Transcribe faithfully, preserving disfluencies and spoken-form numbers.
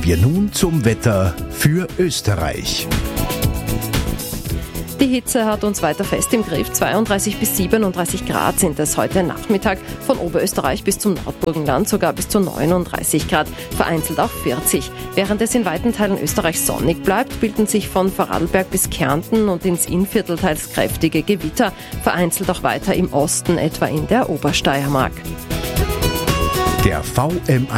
wir nun zum Wetter für Österreich. Die Hitze hat uns weiter fest im Griff. zweiunddreißig bis siebenunddreißig Grad sind es heute Nachmittag. Von Oberösterreich bis zum Nordburgenland sogar bis zu neununddreißig Grad, vereinzelt auch vierzig. Während es in weiten Teilen Österreichs sonnig bleibt, bilden sich von Vorarlberg bis Kärnten und ins Innviertel teils kräftige Gewitter, vereinzelt auch weiter im Osten, etwa in der Obersteiermark. Der V M